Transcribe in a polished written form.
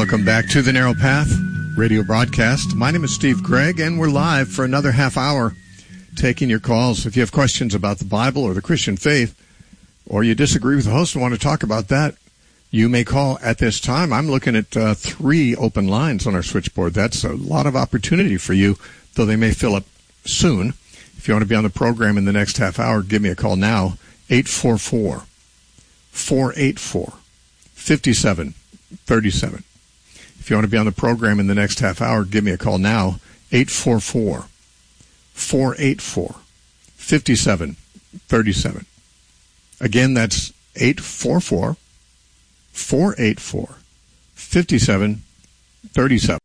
Welcome back to the Narrow Path radio broadcast. My name is Steve Gregg, and we're live for another half hour taking your calls. If you have questions about the Bible or the Christian faith, or you disagree with the host and want to talk about that, you may call at this time. I'm looking at 3 open lines on our switchboard. That's a lot of opportunity for you, though they may fill up soon. If you want to be on the program in the next half hour, give me a call now, 844-484-5737. If you want to be on the program in the next half hour, give me a call now, 844-484-5737. Again, that's 844-484-5737.